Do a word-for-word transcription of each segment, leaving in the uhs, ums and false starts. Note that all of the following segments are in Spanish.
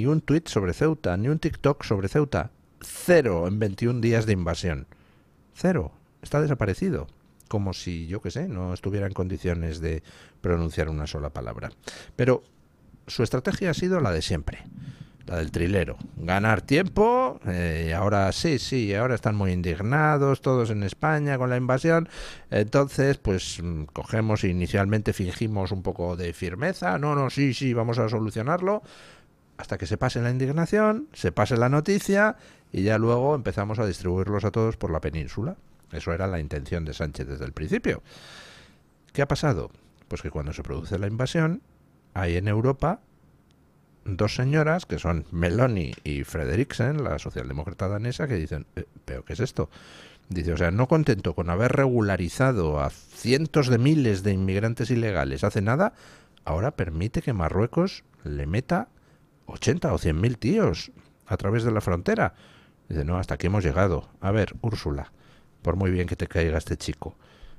ni un tuit sobre Ceuta, ni un TikTok sobre Ceuta. Cero en veintiún días de invasión. Cero. Está desaparecido. Como si, yo qué sé, no estuviera en condiciones de pronunciar una sola palabra. Pero su estrategia ha sido la de siempre. La del trilero. Ganar tiempo. Eh, ahora sí, sí, ahora están muy indignados todos en España con la invasión. Entonces, pues cogemos e inicialmente fingimos un poco de firmeza. No, no, sí, sí, vamos a solucionarlo. Hasta que se pase la indignación, se pase la noticia y ya luego empezamos a distribuirlos a todos por la península. Eso era la intención de Sánchez desde el principio. ¿Qué ha pasado? Pues que cuando se produce la invasión, hay en Europa dos señoras, que son Meloni y Frederiksen, la socialdemócrata danesa, que dicen, eh, ¿pero qué es esto? Dice, o sea, no contento con haber regularizado a cientos de miles de inmigrantes ilegales hace nada, ahora permite que Marruecos le meta ochenta o cien mil tíos a través de la frontera. Dice, no, hasta aquí hemos llegado. A ver, Úrsula, por muy bien que te caiga este chico.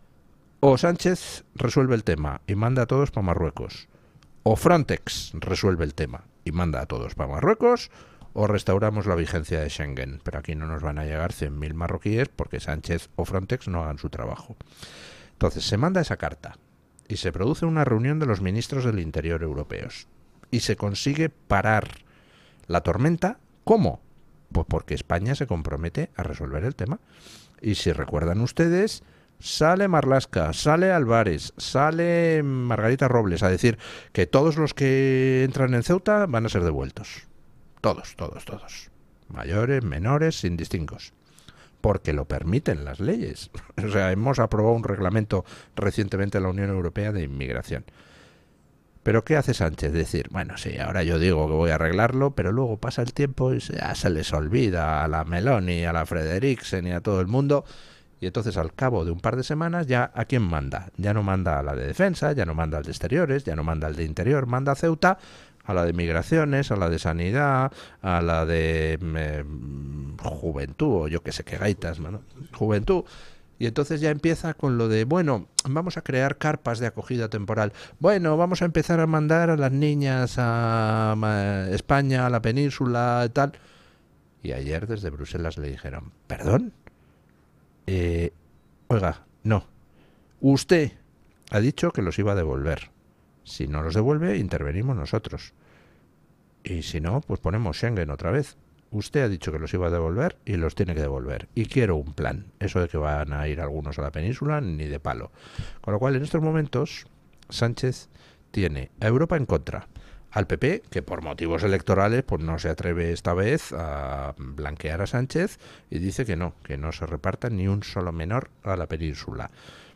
O Sánchez resuelve el tema y manda a todos para Marruecos. O Frontex resuelve el tema y manda a todos para Marruecos, o restauramos la vigencia de Schengen. Pero aquí no nos van a llegar cien mil marroquíes porque Sánchez o Frontex no hagan su trabajo. Entonces se manda esa carta y se produce una reunión de los ministros del Interior europeos. Y se consigue parar la tormenta. ¿Cómo? Pues porque España se compromete a resolver el tema. Y si recuerdan ustedes, sale Marlaska, sale Álvarez, sale Margarita Robles a decir que todos los que entran en Ceuta van a ser devueltos. Todos, todos, todos. Mayores, menores, sin distingos. Porque lo permiten las leyes. O sea, hemos aprobado un reglamento recientemente en la Unión Europea de inmigración. ¿Pero qué hace Sánchez? Decir, bueno, sí, ahora yo digo que voy a arreglarlo, pero luego pasa el tiempo y ya se les olvida a la Meloni, a la Frederiksen y a todo el mundo. Y entonces al cabo de un par de semanas ya ¿a quién manda? Ya no manda a la de defensa, ya no manda al de exteriores, ya no manda al de interior, manda a Ceuta, a la de migraciones, a la de sanidad, a la de eh, juventud, o yo que sé qué gaitas, ¿no? Juventud. Y entonces ya empieza con lo de, bueno, vamos a crear carpas de acogida temporal. Bueno, vamos a empezar a mandar a las niñas a España, a la península, y tal. Y ayer desde Bruselas le dijeron, ¿perdón? Eh, oiga, no. Usted ha dicho que los iba a devolver. Si no los devuelve, intervenimos nosotros. Y si no, pues ponemos Schengen otra vez. Usted ha dicho que los iba a devolver y los tiene que devolver. Y quiero un plan. Eso de que van a ir algunos a la península, ni de palo. Con lo cual, en estos momentos, Sánchez tiene a Europa en contra. Al P P, que por motivos electorales pues no se atreve esta vez a blanquear a Sánchez y dice que no, que no se reparta ni un solo menor a la península.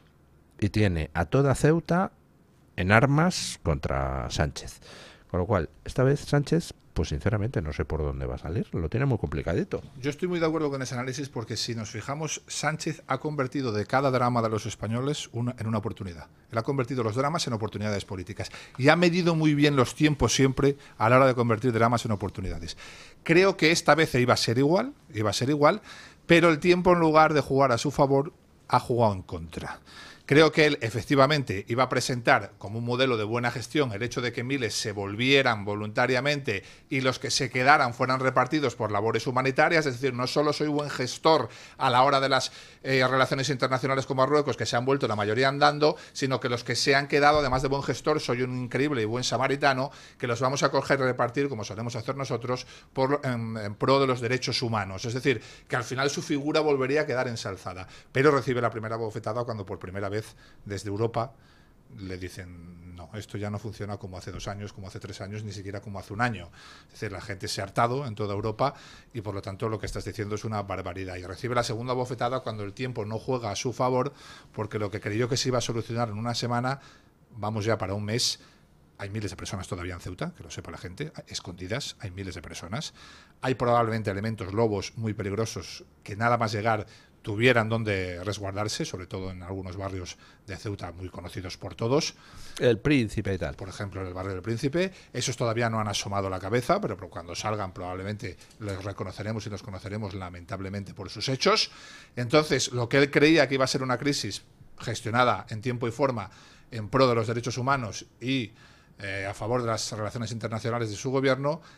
Y tiene a toda Ceuta en armas contra Sánchez. Con lo cual, esta vez Sánchez, pues sinceramente no sé por dónde va a salir, lo tiene muy complicadito. Yo estoy muy de acuerdo con ese análisis porque si nos fijamos, Sánchez ha convertido de cada drama de los españoles una, en una oportunidad. Él ha convertido los dramas en oportunidades políticas y ha medido muy bien los tiempos siempre a la hora de convertir dramas en oportunidades. Creo que esta vez iba a ser igual, iba a ser igual, pero el tiempo en lugar de jugar a su favor ha jugado en contra. Creo que él efectivamente iba a presentar como un modelo de buena gestión el hecho de que miles se volvieran voluntariamente y los que se quedaran fueran repartidos por labores humanitarias, es decir, no solo soy buen gestor a la hora de las eh, relaciones internacionales con Marruecos, que se han vuelto la mayoría andando, sino que los que se han quedado, además de buen gestor, soy un increíble y buen samaritano, que los vamos a coger y repartir, como solemos hacer nosotros, por, en, en pro de los derechos humanos. Es decir, que al final su figura volvería a quedar ensalzada, pero recibe la primera bofetada cuando por primera vez desde Europa le dicen, no, esto ya no funciona como hace dos años, como hace tres años, ni siquiera como hace un año. Es decir, la gente se ha hartado en toda Europa y por lo tanto lo que estás diciendo es una barbaridad. Y recibe la segunda bofetada cuando el tiempo no juega a su favor, porque lo que creyó que se iba a solucionar en una semana, vamos ya para un mes. Hay miles de personas todavía en Ceuta, que lo sepa la gente, escondidas, hay miles de personas. Hay probablemente elementos lobos muy peligrosos que nada más llegar tuvieran donde resguardarse, sobre todo en algunos barrios de Ceuta muy conocidos por todos. El Príncipe y tal. Por ejemplo, en el barrio del Príncipe. Esos todavía no han asomado la cabeza, pero cuando salgan probablemente los reconoceremos y los conoceremos lamentablemente por sus hechos. Entonces, lo que él creía que iba a ser una crisis gestionada en tiempo y forma en pro de los derechos humanos y Eh, a favor de las relaciones internacionales de su gobierno,